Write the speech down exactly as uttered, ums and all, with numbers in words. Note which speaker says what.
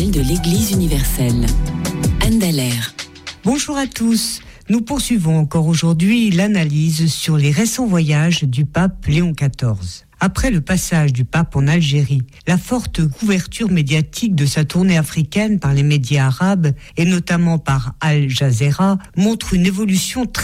Speaker 1: matinale de l'Église universelle. Anne Dallaire.
Speaker 2: Bonjour à tous. Nous poursuivons encore aujourd'hui l'analyse sur les récents voyages du pape Léon quatorze. Après le passage du pape en Algérie, la forte couverture médiatique de sa tournée africaine par les médias arabes et notamment par Al Jazeera montre une évolution très